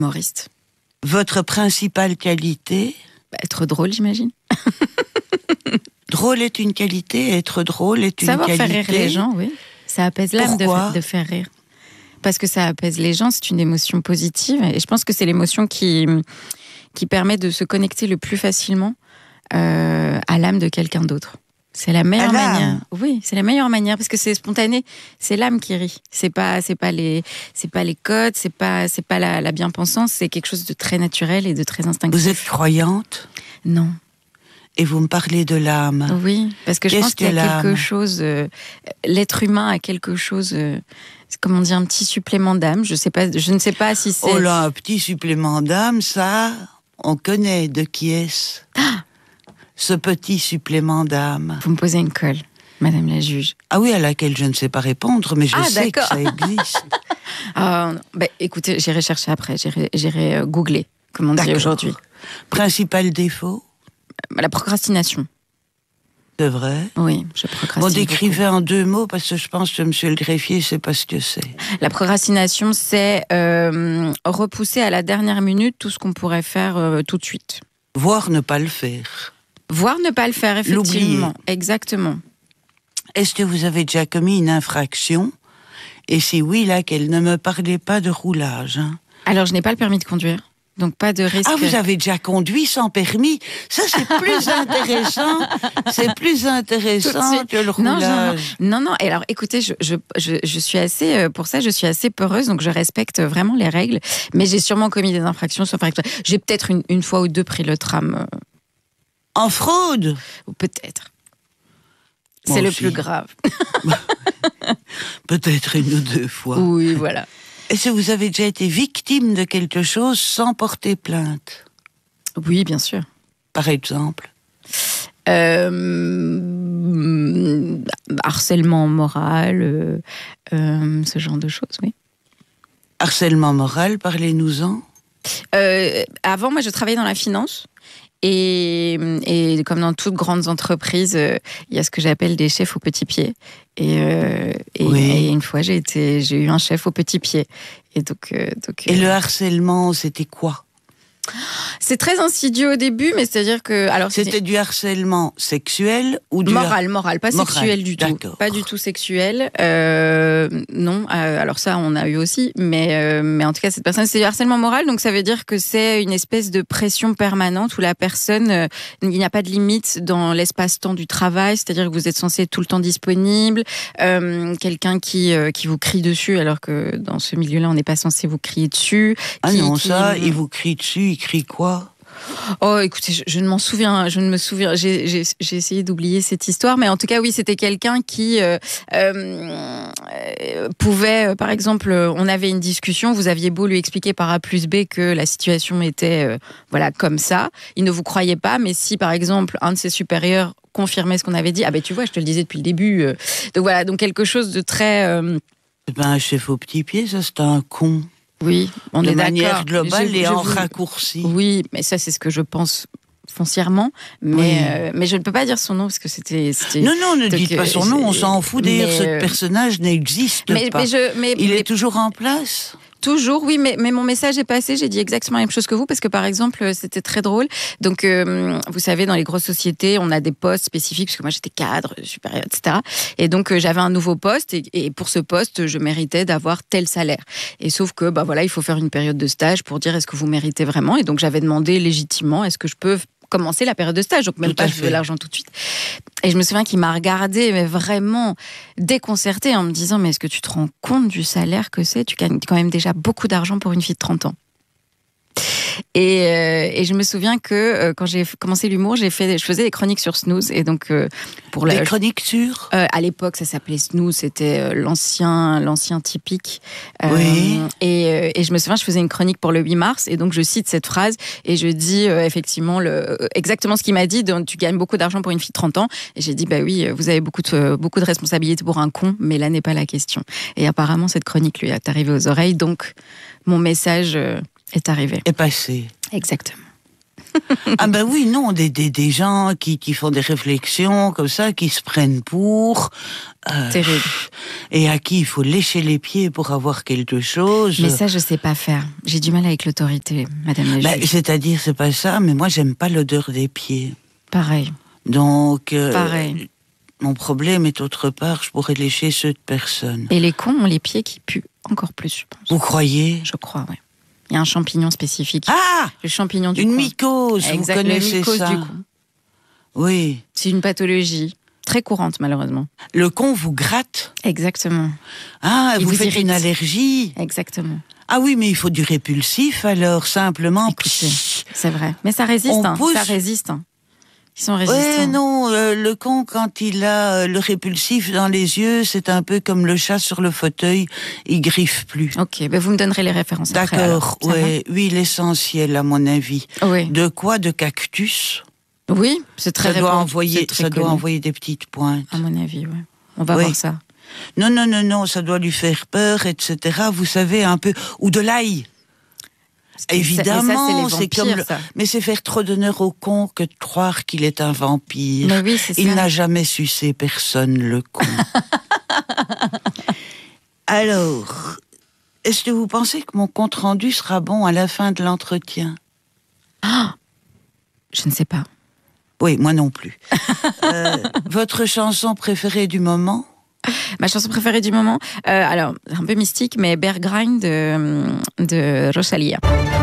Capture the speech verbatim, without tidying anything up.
Humoriste. Votre principale qualité? Bah, être drôle, j'imagine. Drôle est une qualité, être drôle est une Savoir qualité. Savoir faire rire les gens, oui. Ça apaise l'âme de, fa- de faire rire. Parce que ça apaise les gens, c'est une émotion positive. Et je pense que c'est l'émotion qui, qui permet de se connecter le plus facilement euh, à l'âme de quelqu'un d'autre. C'est la meilleure manière. Oui, c'est la meilleure manière parce que c'est spontané. C'est l'âme qui rit. C'est pas, c'est pas les, c'est pas les codes. C'est pas, c'est pas la, la bien-pensance. C'est quelque chose de très naturel et de très instinctif. Vous êtes croyante? Non. Et vous me parlez de l'âme. Oui, parce que je Qu'est-ce pense qu'il y a l'âme? quelque chose. Euh, l'être humain a quelque chose. Euh, comment dire, un petit supplément d'âme. Je sais pas. Je ne sais pas si c'est. Oh là, un petit supplément d'âme, ça, on connaît. De qui est-ce? Ah, ce petit supplément d'âme. Vous me posez une colle, Madame la juge. Ah oui, à laquelle je ne sais pas répondre, mais je ah, sais d'accord. que ça existe. ah, bah, écoutez, j'irai chercher après. J'irai, j'irai euh, googler, comme on dit aujourd'hui. Principal défaut? La procrastination. C'est vrai? Oui, je procrastine. Bon, décrivez beaucoup. en deux mots, parce que je pense que monsieur le greffier ne sait pas ce que c'est. La procrastination, c'est euh, repousser à la dernière minute tout ce qu'on pourrait faire euh, tout de suite. Voire ne pas le faire. Voire ne pas le faire, effectivement. L'oublier. Exactement. Est-ce que vous avez déjà commis une infraction? Et si oui, là, qu'elle ne me parlait pas de roulage. Hein. Alors, je n'ai pas le permis de conduire. Donc, pas de risque. Ah, vous avez déjà conduit sans permis? Ça, c'est plus intéressant. C'est plus intéressant que le non, roulage. Non, non, non. Et alors, écoutez, je, je, je, je suis assez, pour ça, je suis assez peureuse, donc je respecte vraiment les règles. Mais j'ai sûrement commis des infractions sans faire exprès. J'ai peut-être une, une fois ou deux pris le tram. En fraude? Ou peut-être. Moi c'est aussi. le plus grave. Peut-être une ou deux fois. Oui, voilà. Est-ce que vous avez déjà été victime de quelque chose sans porter plainte? Oui, bien sûr. Par exemple? Euh, harcèlement moral, euh, euh, ce genre de choses, oui. Harcèlement moral, parlez-nous-en. Euh, avant, moi, je travaillais dans la finance. Et, et comme dans toutes grandes entreprises, il euh, y a ce que j'appelle des chefs au petit pied. Et, euh, et, oui. et une fois, j'ai été, j'ai eu un chef au petit pied. Et donc, euh, donc. Et euh, le harcèlement, c'était quoi? C'est très insidieux au début, mais c'est-à-dire que alors c'était c'est... du harcèlement sexuel ou du moral, moral, pas moral. Sexuel du tout, D'accord. pas du tout sexuel. Euh, non, euh, alors ça on a eu aussi, mais euh, mais en tout cas cette personne c'est du harcèlement moral, donc ça veut dire que c'est une espèce de pression permanente où la personne, euh, il n'y a pas de limite dans l'espace-temps du travail, c'est-à-dire que vous êtes censé être tout le temps disponible. Euh, quelqu'un qui euh, qui vous crie dessus, alors que dans ce milieu-là on n'est pas censé vous crier dessus. Ah qui, non, qui... ça, il vous crie dessus, il crie quoi? Oh, écoutez, je, je ne m'en souviens, je ne me souviens. J'ai, j'ai, j'ai essayé d'oublier cette histoire, mais en tout cas, oui, c'était quelqu'un qui euh, euh, pouvait, euh, par exemple, on avait une discussion, vous aviez beau lui expliquer par A plus B que la situation était, euh, voilà, comme ça, il ne vous croyait pas, mais si, par exemple, un de ses supérieurs confirmait ce qu'on avait dit, ah ben tu vois, je te le disais depuis le début. Euh, donc voilà, donc quelque chose de très. Euh... Eh ben, un chef au petit pied, ça, c'est un con. Oui, on de est d'accord. De manière globale je, et je en vous... raccourci. Oui, mais ça, c'est ce que je pense foncièrement. Mais, oui. euh, mais je ne peux pas dire son nom parce que c'était. c'était... Non, non, ne Donc, dites pas son nom, on s'en fout. D'ailleurs, mais, ce euh... personnage n'existe mais, pas. Mais je, mais, Il mais... est toujours en place? Toujours, oui, mais, mais mon message est passé, j'ai dit exactement la même chose que vous, parce que par exemple, c'était très drôle. Donc, euh, vous savez, dans les grosses sociétés, on a des postes spécifiques, parce que moi j'étais cadre, supérieur, et cetera. Et donc, euh, j'avais un nouveau poste, et, et pour ce poste, je méritais d'avoir tel salaire. Et sauf que, bah voilà, il faut faire une période de stage pour dire est-ce que vous méritez vraiment. Et donc, j'avais demandé légitimement, est-ce que je peux commencer la période de stage, donc même tout pas je veux l'argent tout de suite. Et je me souviens qu'il m'a regardé, mais vraiment déconcerté, en me disant mais est-ce que tu te rends compte du salaire que c'est? Tu gagnes quand même déjà beaucoup d'argent pour une fille de trente ans. Et, euh, et je me souviens que euh, quand j'ai commencé l'humour, j'ai fait, je faisais des chroniques sur Snooze, et donc euh, pour des la, chroniques sur euh, à l'époque ça s'appelait Snooze, c'était euh, l'ancien, l'ancien typique. Euh, oui. Et, euh, et je me souviens, je faisais une chronique pour le huit mars, et donc je cite cette phrase et je dis euh, effectivement le, exactement ce qu'il m'a dit. Donc, tu gagnes beaucoup d'argent pour une fille de trente ans. Et j'ai dit bah oui, vous avez beaucoup de beaucoup de responsabilités pour un con, mais là n'est pas la question. Et apparemment cette chronique lui est arrivée aux oreilles, donc mon message euh, est arrivé. Est passé. Exactement. Ah ben oui, non, des, des, des gens qui, qui font des réflexions comme ça, qui se prennent pour... Euh, Terrible. Et à qui il faut lécher les pieds pour avoir quelque chose. Mais ça, je sais pas faire. J'ai du mal avec l'autorité, madame la ben, juge. C'est-à-dire, c'est pas ça, mais moi, j'aime pas l'odeur des pieds. Pareil. Donc... Euh, Pareil. Mon problème est autre part, je pourrais lécher ceux de personne. Et les cons ont les pieds qui puent encore plus, je pense. Vous croyez? Je crois, oui. Il y a un champignon spécifique. Ah! Le champignon du Une con. mycose, exact, vous connaissez le mycose ça? du con. Oui. C'est une pathologie très courante, malheureusement. Le con vous gratte? Exactement. Ah, Il vous, vous faites irrite. une allergie? Exactement. Ah oui, mais il faut du répulsif, alors, simplement. Écoutez, c'est vrai. Mais ça résiste, hein, pousse... ça résiste. Hein. Ils sont résistants. Ouais, non, euh, le con, quand il a euh, le répulsif dans les yeux, c'est un peu comme le chat sur le fauteuil, il griffe plus. Ok, ben vous me donnerez les références après. D'accord, ouais, oui, l'essentiel, à mon avis. Oui. De quoi? De cactus? Oui, c'est très ça doit répandu, envoyer, très ça connu. doit envoyer des petites pointes. À mon avis, oui. On va oui. voir ça. Non, non, non, non, ça doit lui faire peur, et cetera. Vous savez, un peu... Ou de l'ail. Évidemment, ça, c'est, c'est comme le... ça. Mais c'est faire trop d'honneur au con que de croire qu'il est un vampire. Mais oui, c'est Il ça. n'a jamais sucé personne, le con. Alors, est-ce que vous pensez que mon compte-rendu sera bon à la fin de l'entretien? Ah, je ne sais pas. Oui, moi non plus. euh, votre chanson préférée du moment? Ma chanson préférée du moment, euh, alors, un peu mystique, mais Bear Grind de, de Rosalia.